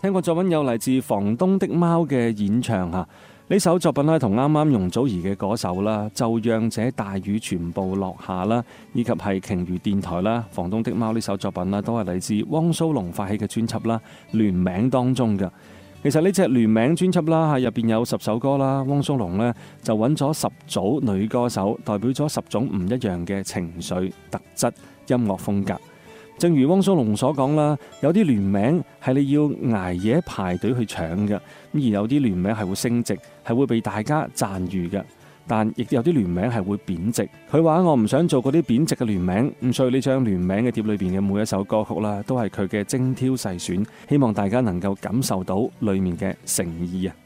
聽過作品有嚟自房東的貓嘅演唱嚇，呢首作品咧同啱啱容祖兒嘅嗰首啦，就讓這大雨全部落下啦，以及係鯨魚電台啦，房東的貓呢首作品啦，都係嚟自汪蘇泷發起嘅專輯啦，聯名當中嘅。其實呢隻聯名專輯啦，入邊有10首歌啦，汪蘇泷呢就揾咗10組女歌手，代表咗10種唔一樣嘅情緒、特質、音樂風格。正如汪蘇泷所講啦，有啲聯名係你要捱夜排隊去搶嘅，而有啲聯名係會升值，係會被大家讚譽嘅。但亦有啲聯名係會貶值。佢話我唔想做嗰啲貶值嘅聯名，咁所以呢張聯名嘅碟裏邊嘅每一首歌曲啦，都係佢嘅精挑細選，希望大家能夠感受到裡面嘅誠意啊！